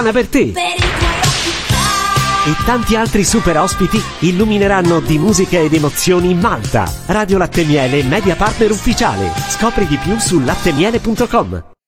per te. E tanti altri super ospiti illumineranno di musica ed emozioni Malta. Radio Latte Miele, media partner ufficiale. Scopri di più su lattemiele.com.